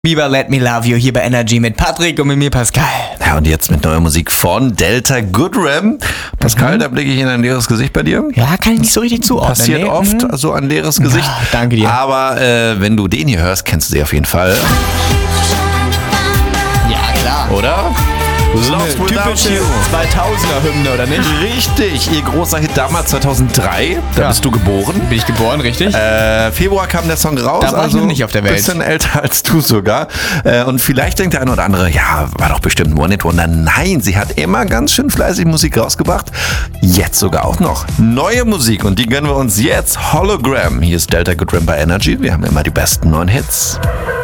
Viva Let Me Love You hier bei Energy mit Patrick und mit mir Pascal. Ja, und jetzt mit neuer Musik von Delta Goodrem. Pascal, da blicke ich in ein leeres Gesicht bei dir. Ja, kann ich nicht so richtig zuordnen. Passiert oft, so ein leeres Gesicht. Ja, danke dir. Aber wenn du den hier hörst, kennst du sie auf jeden Fall. Ja, klar. Oder? Lost Without Typische You. 2000er-Hymne, oder nicht? Richtig, ihr großer Hit damals 2003. Da bist du geboren. Bin ich geboren, richtig? Februar kam der Song raus. Da war ich noch nicht auf der Welt. Bisschen älter als du sogar. Und vielleicht denkt der eine oder andere, ja, war doch bestimmt ein One-Hit-Wonder. Nein, sie hat immer ganz schön fleißig Musik rausgebracht. Jetzt sogar auch noch neue Musik. Und die gönnen wir uns jetzt. Hologram. Hier ist Delta Goodrem bei Energy. Wir haben immer die besten neuen Hits.